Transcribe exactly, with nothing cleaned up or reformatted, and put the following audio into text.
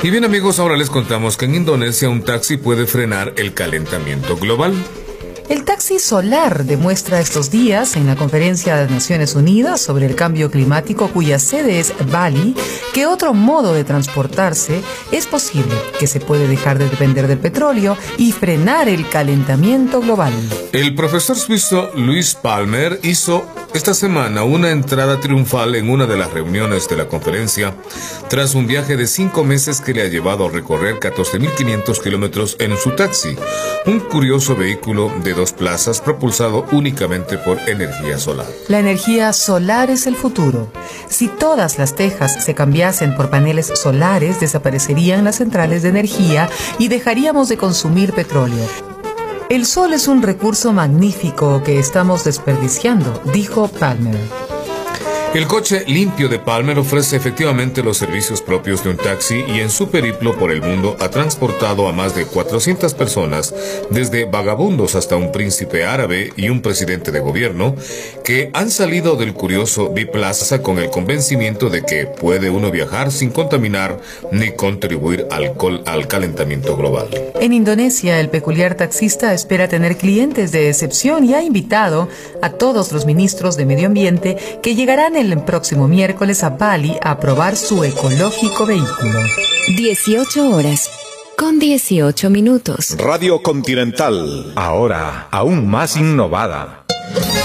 Y bien amigos, ahora les contamos que en Indonesia un taxi puede frenar el calentamiento global. El taxi solar demuestra estos días en la Conferencia de Naciones Unidas sobre el Cambio Climático, cuya sede es Bali, que otro modo de transportarse es posible, que se puede dejar de depender del petróleo y frenar el calentamiento global. El profesor suizo Luis Palmer hizo esta semana una entrada triunfal en una de las reuniones de la conferencia, tras un viaje de cinco meses que le ha llevado a recorrer catorce mil quinientos kilómetros en su taxi, un curioso vehículo de dos plazas propulsado únicamente por energía solar. La energía solar es el futuro. Si todas las tejas se cambiasen por paneles solares, desaparecerían las centrales de energía y dejaríamos de consumir petróleo. El sol es un recurso magnífico que estamos desperdiciando, dijo Palmer. El coche limpio de Palmer ofrece efectivamente los servicios propios de un taxi y en su periplo por el mundo ha transportado a más de cuatrocientas personas, desde vagabundos hasta un príncipe árabe y un presidente de gobierno, que han salido del curioso biplaza con el convencimiento de que puede uno viajar sin contaminar ni contribuir al, col al calentamiento global. En Indonesia, el peculiar taxista espera tener clientes de excepción y ha invitado a todos los ministros de Medio Ambiente que llegarán el próximo miércoles a Bali a probar su ecológico vehículo. dieciocho horas con dieciocho minutos. Radio Continental, ahora aún más innovada.